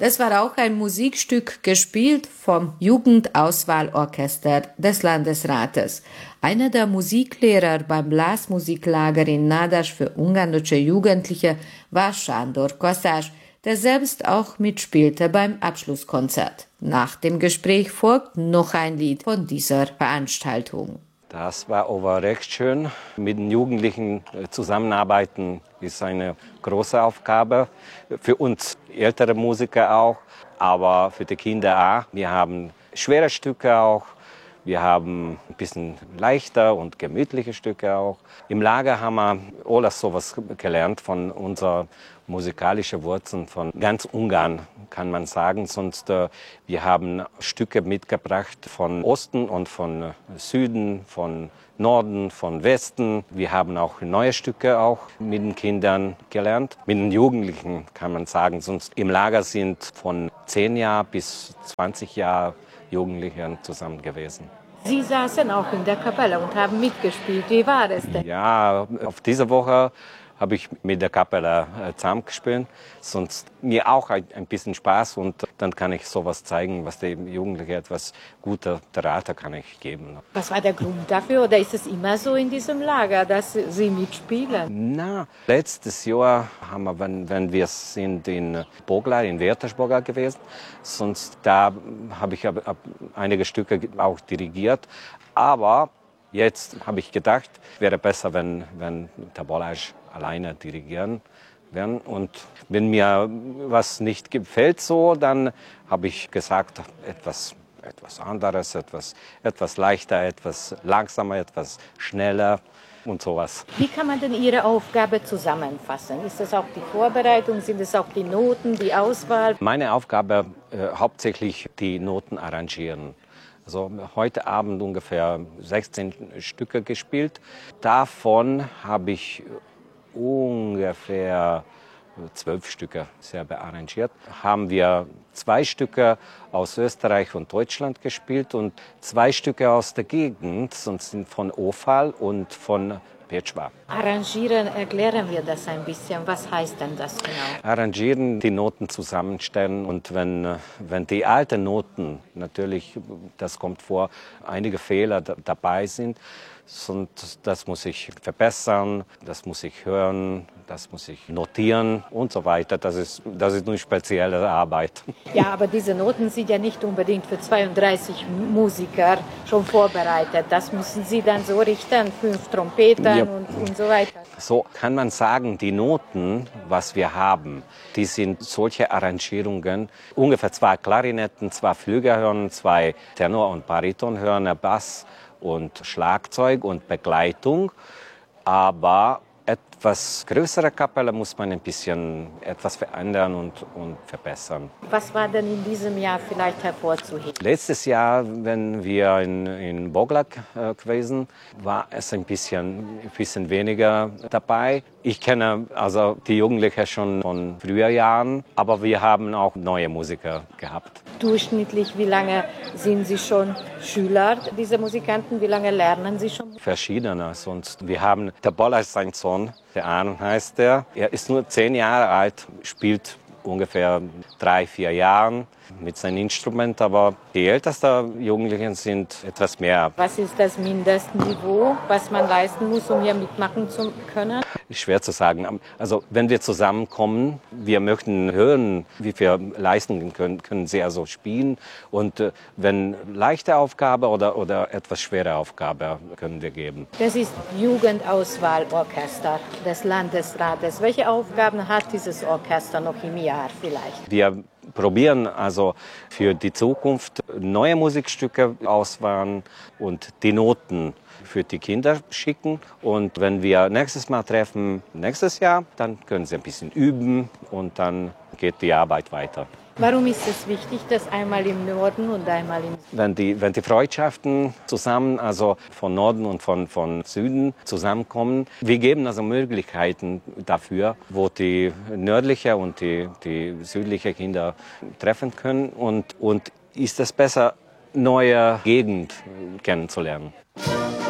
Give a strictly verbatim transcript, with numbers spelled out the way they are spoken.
Das war auch ein Musikstück, gespielt vom Jugendauswahlorchester des Landesrates. Einer der Musiklehrer beim Blasmusiklager in Nadasch für ungarische Jugendliche war Sándor Kaszás, der selbst auch mitspielte beim Abschlusskonzert. Nach dem Gespräch folgt noch ein Lied von dieser Veranstaltung. Das war aber recht schön. Mit den Jugendlichen zusammenarbeiten ist eine große Aufgabe. Für uns ältere Musiker auch, aber für die Kinder auch. Wir haben schwere Stücke auch. Wir haben ein bisschen leichter und gemütliche Stücke auch. Im Lager haben wir alles sowas gelernt von unseren musikalischen Wurzeln von ganz Ungarn, kann man sagen. Sonst äh, wir haben Stücke mitgebracht von Osten und von Süden, von Norden, von Westen. Wir haben auch neue Stücke auch mit den Kindern gelernt. Mit den Jugendlichen kann man sagen. Sonst im Lager sind von zehn Jahren bis zwanzig Jahre Jugendliche zusammen gewesen. Sie saßen auch in der Kapelle und haben mitgespielt. Wie war es denn? Ja, auf diese Woche habe ich mit der Kapelle äh, zusammengespielt. Sonst mir auch ein, ein bisschen Spaß und dann kann ich sowas zeigen, was die Jugendlichen etwas guter Theater kann ich geben. Was war der Grund dafür oder ist es immer so in diesem Lager, dass Sie mitspielen? Na, letztes Jahr haben wir, wenn, wenn wir sind in Bogla, in Wertersburger gewesen, sonst da habe ich ab, ab einige Stücke auch dirigiert, aber jetzt habe ich gedacht, wäre besser, wenn, wenn der Balázs alleine dirigieren werden. Und wenn mir was nicht gefällt so, dann habe ich gesagt, etwas, etwas anderes, etwas, etwas leichter, etwas langsamer, etwas schneller und sowas. Wie kann man denn Ihre Aufgabe zusammenfassen? Ist das auch die Vorbereitung, sind es auch die Noten, die Auswahl? Meine Aufgabe äh, hauptsächlich die Noten arrangieren. Also heute Abend ungefähr sechzehn Stücke gespielt. Davon habe ich ungefähr zwölf Stücke selber arrangiert. Haben wir zwei Stücke aus Österreich und Deutschland gespielt und zwei Stücke aus der Gegend, sonst sind von Ofal und von Pečva. Arrangieren, erklären wir das ein bisschen. Was heißt denn das genau? Arrangieren, die Noten zusammenstellen und wenn, wenn die alten Noten, natürlich, das kommt vor, einige Fehler da, dabei sind, und das muss ich verbessern, das muss ich hören, das muss ich notieren und so weiter. Das ist, das ist nur spezielle Arbeit. Ja, aber diese Noten sind ja nicht unbedingt für zweiunddreißig Musiker schon vorbereitet. Das müssen Sie dann so richten, fünf Trompeten ja. und, und so weiter. So kann man sagen, die Noten, was wir haben, die sind solche Arrangierungen. Ungefähr zwei Klarinetten, zwei Flügelhörner, zwei Tenor- und Baritonhörner, Bass und Schlagzeug und Begleitung, aber etwas größere Kapelle muss man ein bisschen etwas verändern und, und verbessern. Was war denn in diesem Jahr vielleicht hervorzuheben? Letztes Jahr, wenn wir in, in Bogla äh, gewesen, war es ein bisschen, ein bisschen weniger dabei. Ich kenne also die Jugendlichen schon von früheren Jahren, aber wir haben auch neue Musiker gehabt. Durchschnittlich, wie lange sind Sie schon Schüler dieser Musikanten? Wie lange lernen Sie schon? Verschiedene. Sonst wir haben der Balázs, sein Sohn, der Aaron heißt er. Er ist nur zehn Jahre alt, spielt ungefähr drei, vier Jahren mit seinem Instrument, aber die ältesten Jugendlichen sind etwas mehr. Was ist das Mindestniveau, was man leisten muss, um hier mitmachen zu können? Schwer zu sagen. Also wenn wir zusammenkommen, wir möchten hören, wie viel leisten können, können sie also spielen. Und äh, wenn leichte Aufgabe oder, oder etwas schwere Aufgabe können wir geben. Das ist Jugendauswahlorchester des Landesrates. Welche Aufgaben hat dieses Orchester noch im Jahr vielleicht? Wir probieren also für die Zukunft neue Musikstücke auswählen und die Noten für die Kinder schicken. Und wenn wir nächstes Mal treffen, nächstes Jahr, dann können sie ein bisschen üben und dann geht die Arbeit weiter. Warum ist es wichtig, dass einmal im Norden und einmal im Süden? Wenn die, wenn die Freundschaften zusammen, also von Norden und von, von Süden zusammenkommen, wir geben also Möglichkeiten dafür, wo die nördliche und die, die südliche Kinder treffen können. Und, und ist es besser, neue Gegend kennenzulernen.